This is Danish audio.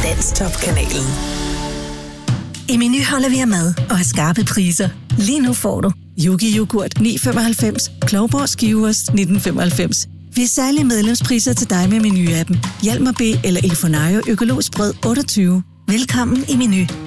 Dansk Top-kanalen. I Meny holder vi af mad og har skarpe priser. Lige nu får du Yogi Yoghurt 9,95, Klovborg Skivers 19,95. Vi har særlige medlemspriser til dig med Meny-appen. Hjalmar B eller Ilfonayo Økologisk Brød 28. Velkommen i Meny.